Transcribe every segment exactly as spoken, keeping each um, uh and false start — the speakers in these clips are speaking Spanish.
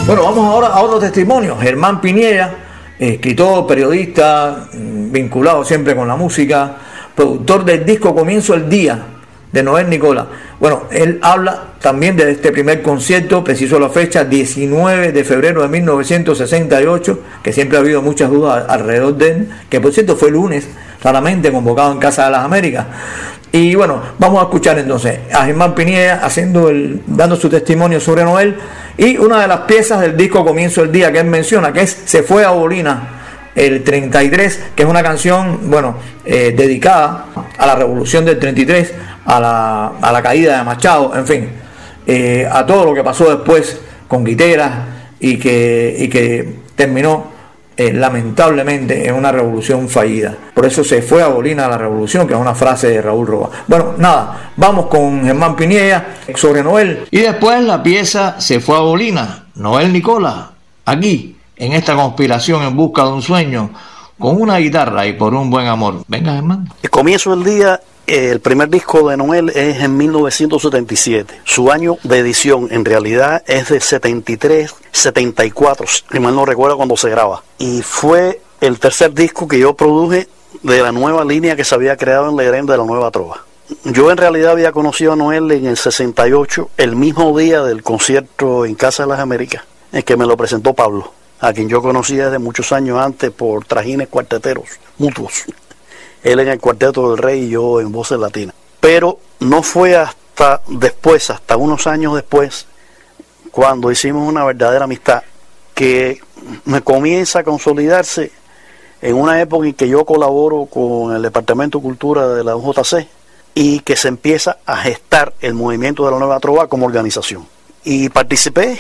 Bueno, vamos ahora a otro testimonio. Germán Piniella, escritor, periodista, vinculado siempre con la música, productor del disco Comienzo el Día, de Noel Nicola. Bueno, él habla también de este primer concierto, preciso la fecha, diecinueve de febrero de mil novecientos sesenta y ocho, que siempre ha habido muchas dudas alrededor de él, que por cierto fue lunes, raramente convocado en Casa de las Américas. Y bueno, vamos a escuchar entonces a Germán Piniella haciendo el, dando su testimonio sobre Noel, y una de las piezas del disco Comienzo el Día que él menciona, que es Se fue a Bolina el treinta y tres, que es una canción, bueno, eh, dedicada a la revolución del treinta y tres, a la, a la caída de Machado, en fin, eh, a todo lo que pasó después con Guiteras y que, y que terminó eh, lamentablemente en una revolución fallida. Por eso se fue a Bolina la revolución, que es una frase de Raúl Roa. Bueno, nada, vamos con Germán Piniella sobre Noel. Y después la pieza Se fue a Bolina, Noel Nicola, aquí, en esta conspiración en busca de un sueño, con una guitarra y por un buen amor. Venga, Germán. El Comienzo del Día, el primer disco de Noel es en mil novecientos setenta y siete. Su año de edición en realidad es de setenta y tres, setenta y cuatro, si mal no recuerdo cuando se graba. Y fue el tercer disco que yo produje de la nueva línea que se había creado en Legrén de la Nueva Trova. Yo en realidad había conocido a Noel en el sesenta y ocho, el mismo día del concierto en Casa de las Américas, en que me lo presentó Pablo, a quien yo conocía desde muchos años antes por trajines cuarteteros mutuos. Él en el Cuarteto del Rey y yo en Voces Latinas. Pero no fue hasta después, hasta unos años después, cuando hicimos una verdadera amistad, que me comienza a consolidarse en una época en que yo colaboro con el Departamento de Cultura de la U J C y que se empieza a gestar el movimiento de la Nueva Trova como organización. Y participé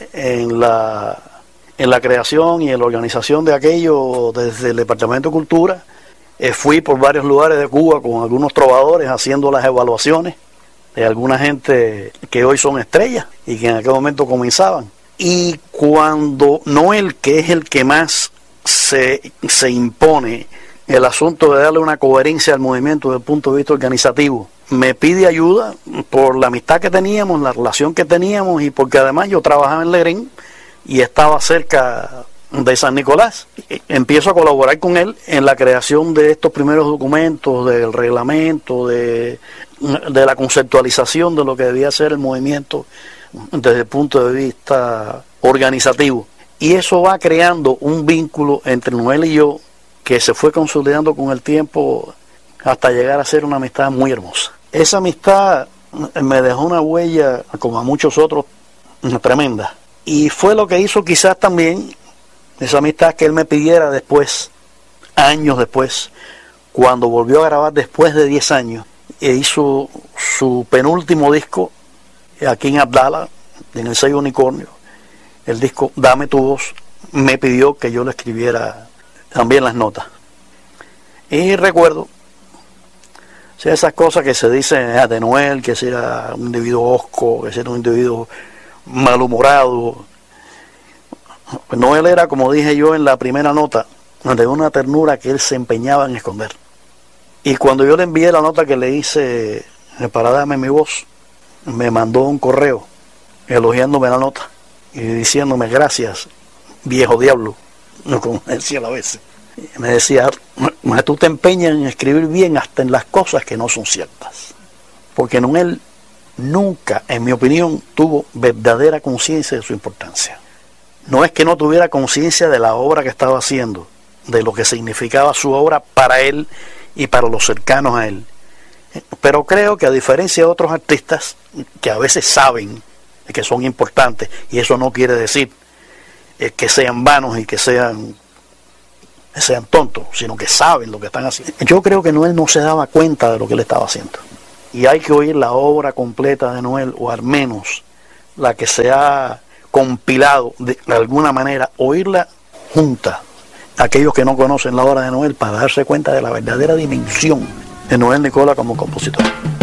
en la, en la creación y en la organización de aquello desde el Departamento de Cultura. Eh, fui por varios lugares de Cuba con algunos trovadores haciendo las evaluaciones de alguna gente que hoy son estrellas y que en aquel momento comenzaban. Y cuando Noel, que es el que más se, se impone el asunto de darle una coherencia al movimiento desde el punto de vista organizativo, me pide ayuda por la amistad que teníamos, la relación que teníamos y porque además yo trabajaba en Legrén y estaba cerca de San Nicolás. Empiezo a colaborar con él en la creación de estos primeros documentos, del reglamento, de, de la conceptualización de lo que debía ser el movimiento desde el punto de vista organizativo. Y eso va creando un vínculo entre Noel y yo que se fue consolidando con el tiempo hasta llegar a ser una amistad muy hermosa. Esa amistad me dejó una huella, como a muchos otros, tremenda. Y fue lo que hizo quizás también esa amistad que él me pidiera después, años después, cuando volvió a grabar después de diez años, e hizo su penúltimo disco aquí en Abdala, en el sello Unicornio, el disco Dame tu voz, me pidió que yo le escribiera también las notas. Y recuerdo, o sea, esas cosas que se dicen de Noel, que era un individuo hosco, que era un individuo malhumorado. Noel era, como dije yo en la primera nota, de una ternura que él se empeñaba en esconder. Y cuando yo le envié la nota que le hice para darme mi voz, me mandó un correo elogiándome la nota y diciéndome gracias, viejo diablo, como decía a veces. Me decía, tú te empeñas en escribir bien hasta en las cosas que no son ciertas. Porque Noel nunca, en mi opinión, tuvo verdadera conciencia de su importancia. No es que no tuviera conciencia de la obra que estaba haciendo, de lo que significaba su obra para él y para los cercanos a él. Pero creo que a diferencia de otros artistas que a veces saben que son importantes, y eso no quiere decir eh, que sean vanos y que sean, que sean tontos, sino que saben lo que están haciendo. Yo creo que Noel no se daba cuenta de lo que él estaba haciendo. Y hay que oír la obra completa de Noel, o al menos la que se ha compilado de alguna manera, oírla junta a aquellos que no conocen la obra de Noel para darse cuenta de la verdadera dimensión de Noel Nicola como compositor.